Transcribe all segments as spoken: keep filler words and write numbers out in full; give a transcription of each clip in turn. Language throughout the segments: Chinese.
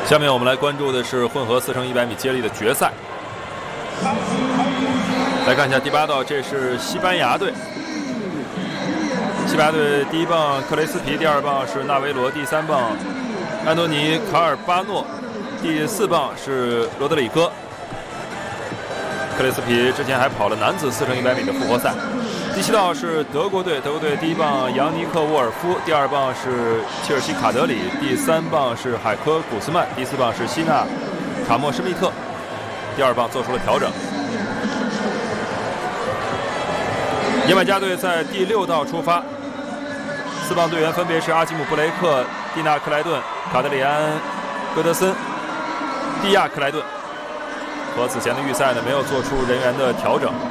下面我们来关注的是混合四乘一百米接力的决赛。来看一下第八道，这是西班牙队。西班牙队第一棒克雷斯皮，第二棒是纳维罗，第三棒安东尼卡尔巴诺，第四棒是罗德里戈。克雷斯皮之前还跑了男子四乘一百米的复活赛。第七道是德国队，德国队第一棒扬尼克沃尔夫，第二棒是切尔西卡德里，第三棒是海科古斯曼，第四棒是希纳卡莫施密特。第二棒做出了调整。牙买加队在第六道出发，四棒队员分别是阿基姆布雷克、蒂纳克莱顿、卡德里安戈德森、蒂亚克莱顿。和此前的预赛呢，没有做出人员的调整。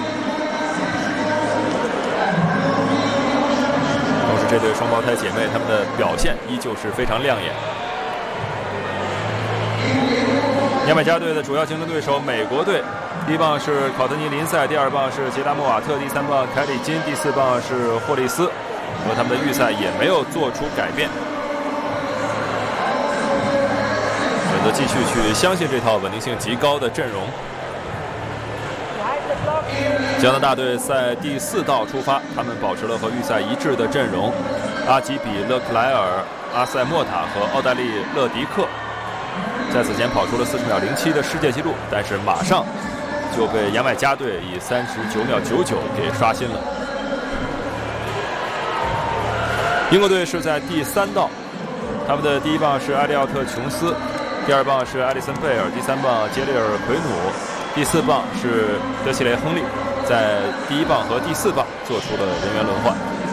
同时，这对双胞胎姐妹她们的表现依旧是非常亮眼。牙买加队的主要竞争对手美国队，第一棒是考特尼林塞，第二棒是杰达莫瓦特，第三棒凯里金，第四棒是霍利斯，和他们的预赛也没有做出改变。选择继续去相信这套稳定性极高的阵容。加拿大队在第四道出发，他们保持了和预赛一致的阵容，阿吉比、勒克莱尔、阿塞莫塔和奥黛丽·勒迪克。在此前跑出了四十秒零七的世界纪录，但是马上就被牙买加队以三十九秒九九给刷新了。英国队是在第三道，他们的第一棒是埃利奥特·琼斯，第二棒是艾利森·贝尔，第三棒杰里尔·奎努，第四棒是德西雷·亨利，在第一棒和第四棒做出了人员轮换。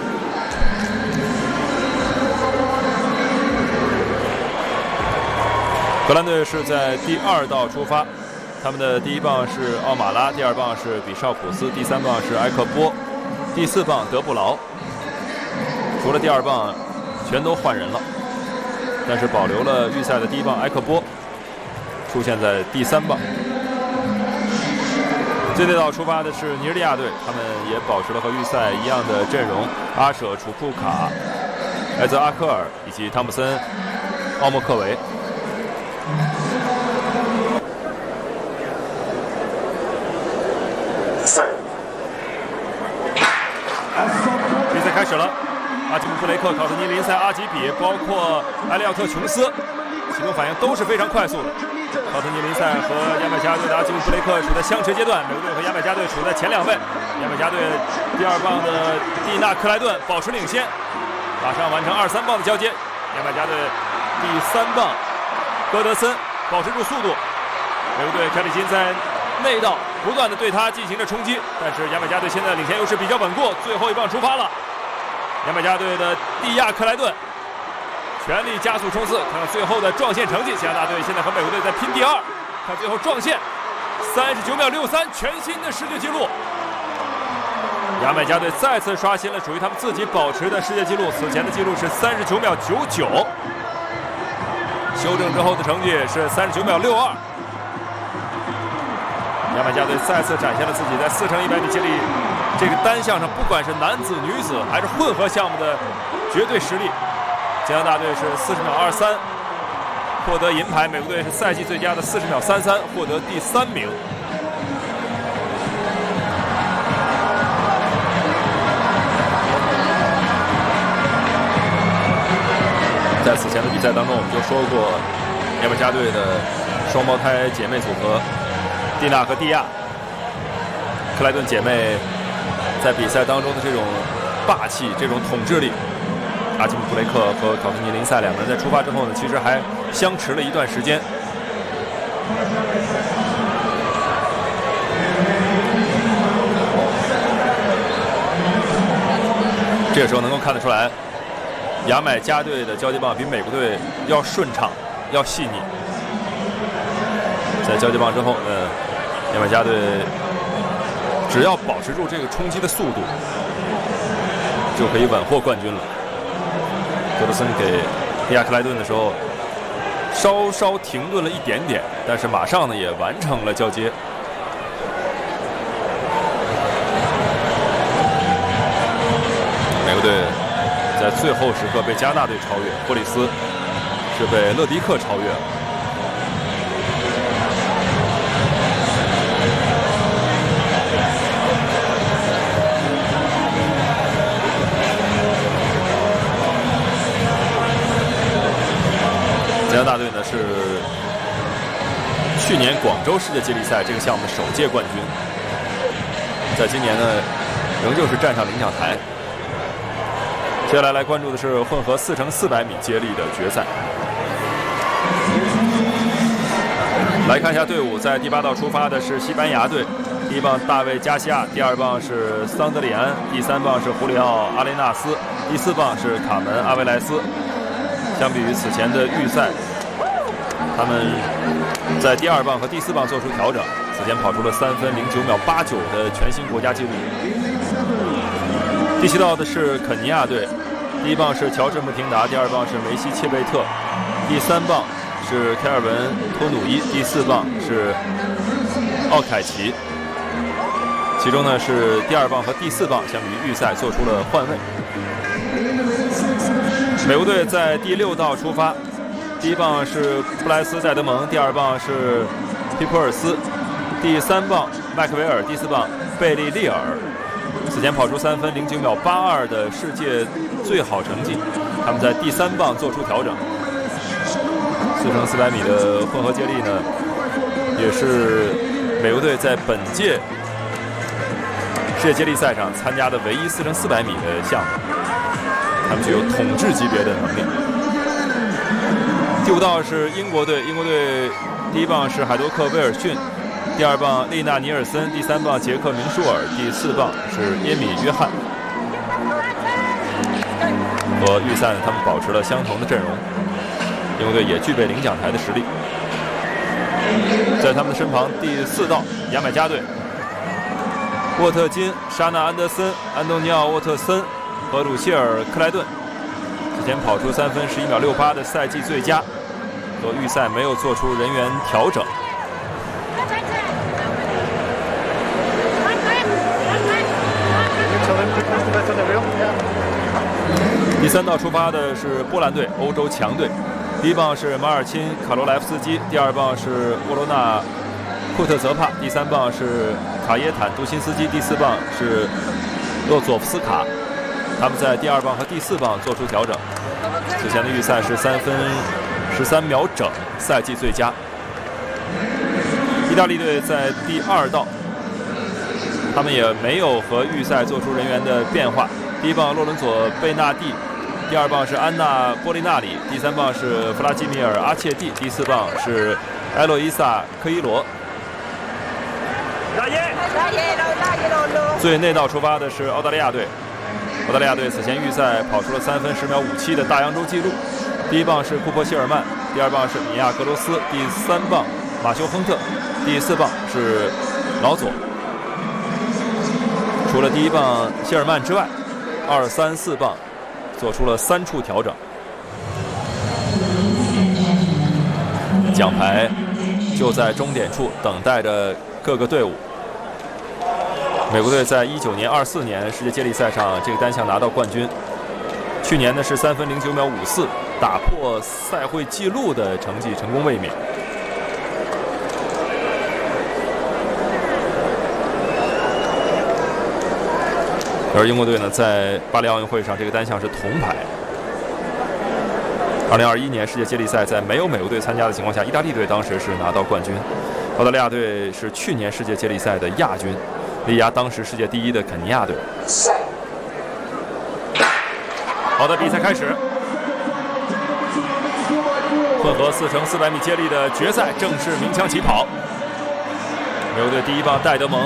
荷兰队是在第二道出发，他们的第一棒是奥马拉，第二棒是比绍普斯，第三棒是埃克波，第四棒德布劳。除了第二棒，全都换人了，但是保留了预赛的第一棒埃克波，出现在第三棒。这道出发的是尼日利亚队，他们也保持了和预赛一样的阵容：阿舍、楚库卡、埃泽阿科尔以及汤普森、奥莫克维。比赛开始了，阿基姆布雷克、考特尼林塞、阿吉比，包括埃利奥特·琼斯，启动反应都是非常快速的。考特尼林塞和牙买加队的阿基姆布雷克处在相持阶段，美国队和牙买加队处在前两位。牙买加队第二棒的蒂纳克莱顿保持领先，马上完成二三棒的交接。牙买加队第三棒戈德森保持住速度，美国队凯里金在内道不断的对他进行着冲击，但是牙买加队现在领先优势比较稳固。最后一棒出发了，牙买加队的蒂亚克莱顿全力加速冲刺，看看最后的撞线成绩。加拿大队现在和美国队在拼第二，看最后撞线，三十九秒六三，全新的世界纪录。牙买加队再次刷新了属于他们自己保持的世界纪录，此前的纪录是三十九秒九九，修正之后的成绩是三十九秒六二。牙买加队再次展现了自己在四乘一百米接力这个单项上，不管是男子、女子还是混合项目的绝对实力。加拿大队是四十秒二三获得银牌，美国队是赛季最佳的四十秒三三获得第三名。在此前的比赛当中，我们就说过，牙买加队的双胞胎姐妹组合蒂娜和蒂亚克莱顿姐妹在比赛当中的这种霸气、这种统治力。阿基姆布雷克和考特尼林塞两个人在出发之后呢，其实还相持了一段时间。这个时候能够看得出来，牙买加队的交接棒比美国队要顺畅，要细腻。在交接棒之后，呃，牙买加队只要保持住这个冲击的速度，就可以稳获冠军了。戈德森给蒂亚克莱顿的时候，稍稍停顿了一点点，但是马上呢也完成了交接。美国队在最后时刻被加拿大队超越，霍利斯是被勒迪克超越了。 加拿大队呢是去年广州世界接力赛这个项目的首届冠军，在今年呢仍旧是站上领奖台。接下来来关注的是混合四乘四百米接力的决赛。来看一下队伍，在第八道出发的是西班牙队，第一棒大卫加西亚，第二棒是桑德里安，第三棒是胡里奥阿雷纳斯，第四棒是卡门阿维莱斯。相比于此前的预赛，他们在第二棒和第四棒做出调整，此前跑出了三分零九秒八九的全新国家纪录。第七道的是肯尼亚队，第一棒是乔治穆廷达，第二棒是梅西切贝特，第三棒是凯尔文托努伊，第四棒是奥凯奇。其中呢是第二棒和第四棒相比于预赛做出了换位。美国队在第六道出发，第一棒是布莱斯戴德蒙，第二棒是皮普尔斯，第三棒麦克维尔，第四棒贝利利尔。此前跑出三分零九秒八二的世界最好成绩，他们在第三棒做出调整。四乘四百米的混合接力呢，也是美国队在本届世界接力赛上参加的唯一四乘四百米的项目，他们具有统治级别的能力。第五道是英国队，英国队第一棒是海多克·威尔逊，第二棒丽娜·尼尔森，第三棒杰克·明舒尔，第四棒是耶米·约翰。和预赛他们保持了相同的阵容，英国队也具备领奖台的实力。在他们的身旁，第四道牙买加队，沃特金、莎娜·安德森、安东尼奥·沃特森和鲁谢尔·克莱顿，之前跑出三分十一秒六八的赛季最佳，和预赛没有做出人员调整。第三道出发的是波兰队，欧洲强队。第一棒是马尔钦·卡罗莱夫斯基，第二棒是沃罗纳·库特泽帕，第三棒是卡耶坦·杜辛斯基，第四棒是洛佐夫斯卡。他们在第二棒和第四棒做出调整。此前的预赛是三分十三秒整，赛季最佳。意大利队在第二道，他们也没有和预赛做出人员的变化。第一棒洛伦佐·贝纳蒂，第二棒是安娜·波利纳里，第三棒是弗拉基米尔·阿切蒂，第四棒是埃洛伊萨·科伊罗。最内道出发的是澳大利亚队，澳大利亚队此前预赛跑出了三分十秒五七的大洋洲纪录。第一棒是库珀希尔曼，第二棒是米亚格罗斯，第三棒马修亨特，第四棒是老佐。除了第一棒希尔曼之外，二三四棒做出了三处调整。奖牌就在终点处等待着各个队伍。美国队在一九年、二四年世界接力赛上这个单项拿到冠军，去年呢是三分零九秒五四，打破赛会纪录的成绩成功卫冕。而英国队呢，在巴黎奥运会上这个单项是铜牌。二零二一年世界接力赛在没有美国队参加的情况下，意大利队当时是拿到冠军，澳大利亚队是去年世界接力赛的亚军，力压当时世界第一的肯尼亚队。好的，比赛开始，混合四乘四百米接力的决赛正式鸣枪起跑。美国队第一棒戴德蒙。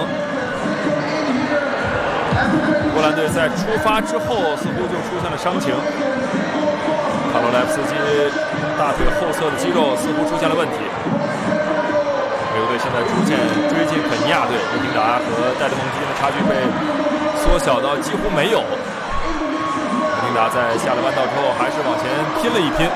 波兰队在出发之后似乎就出现了伤情，卡罗莱夫斯基大腿后侧的肌肉似乎出现了问题。美国队现在逐渐追近肯尼亚队，穆廷达和戴德蒙之间的差距被缩小到几乎没有。穆廷达在下了弯道之后还是往前拼了一拼。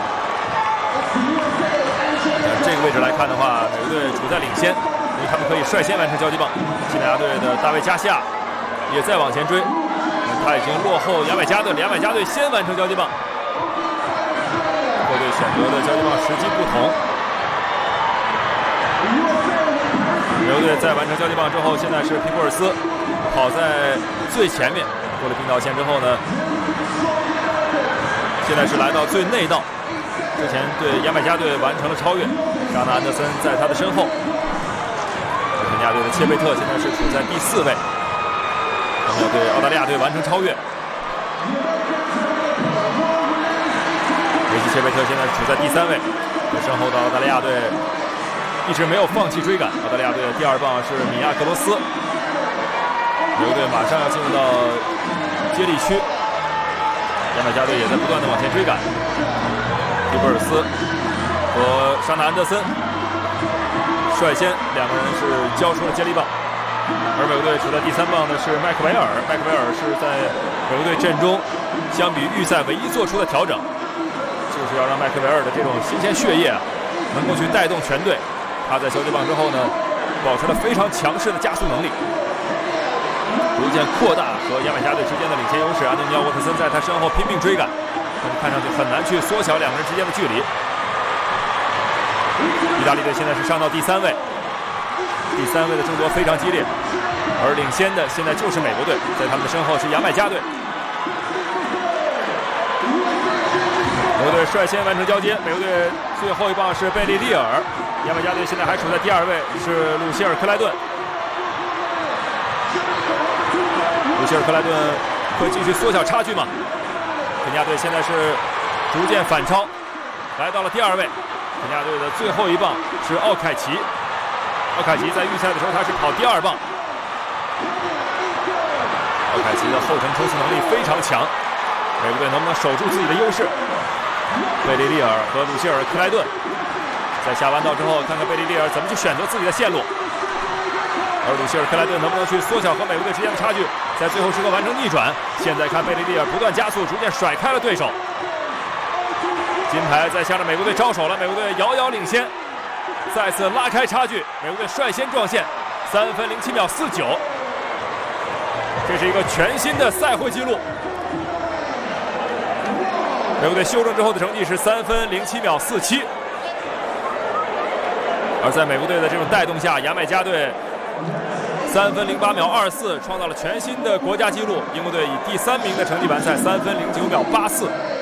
这个位置来看的话，美国队处在领先，因为他们可以率先完成交接棒。西班牙队的大卫加西亚也在往前追，他已经落后牙买加队，牙买加队先完成交接棒。各队选择的交接棒时机不同。美国队在完成交接棒之后，现在是皮普尔斯跑在最前面，过了并道线之后呢，现在是来到最内道。 之前对牙买加队完成了超越，沙纳安德森在他的身后。肯尼亚队的切贝特现在是处在第四位，他们要对澳大利亚队完成超越。维奇切贝特现在处在第三位，在身后的澳大利亚队一直没有放弃追赶。澳大利亚队的第二棒是米亚格罗斯，美国队马上要进入到接力区。牙买加队也在不断的往前追赶，迪布尔斯和沙纳安德森率先两个人是交出了接力棒，而美国队处在第三棒的是麦克维尔。麦克维尔是在美国队阵中相比预赛唯一做出的调整，就是要让麦克维尔的这种新鲜血液能够去带动全队。他在交接棒之后呢，保持了非常强势的加速能力，逐渐扩大和牙买加队之间的领先优势。安东尼奥·沃特森在他身后拼命追赶，但是看上去很难去缩小两个人之间的距离。意大利队现在是上到第三位，第三位的争夺非常激烈，而领先的现在就是美国队，在他们的身后是牙买加队。美国队率先完成交接，美国队最后一棒是贝利利尔，牙买加队现在还处在第二位，是鲁希尔·克莱顿。鲁希尔·克莱顿会继续缩小差距吗？肯尼亚队现在是逐渐反超，来到了第二位。肯尼亚队的最后一棒是奥凯奇，奥凯奇在预赛的时候他是跑第二棒。奥凯奇的后程冲刺能力非常强，美国队能不能守住自己的优势？贝利利尔和鲁希尔·克莱顿在下弯道之后，看看贝利利尔怎么去选择自己的线路，而鲁希尔·克莱顿能不能去缩小和美国队之间的差距，在最后时刻完成逆转。现在看贝利利尔不断加速，逐渐甩开了对手。金牌在向着美国队招手了，美国队遥遥领先，再次拉开差距。美国队率先撞线，三分零七秒四九，这是一个全新的赛会纪录。美国队修正之后的成绩是三分零七秒四七，而在美国队的这种带动下，牙买加队三分零八秒二四，创造了全新的国家纪录。英国队以第三名的成绩完赛，三分零九秒八四。